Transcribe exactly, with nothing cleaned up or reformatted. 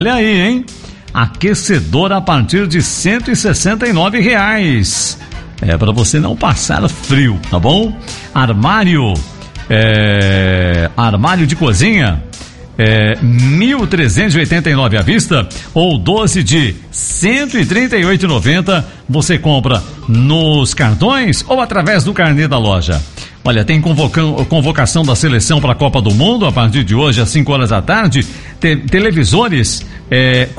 Olha aí, hein? Aquecedor a partir de cento e sessenta e nove reais. É para você não passar frio, tá bom? Armário, é, armário de cozinha, é, mil trezentos e oitenta e nove à vista ou doze de cento e trinta e oito reais e noventa centavos. Você compra nos cartões ou através do carnê da loja. Olha, tem convocação da seleção para a Copa do Mundo a partir de hoje às cinco horas da tarde. Te- televisores é,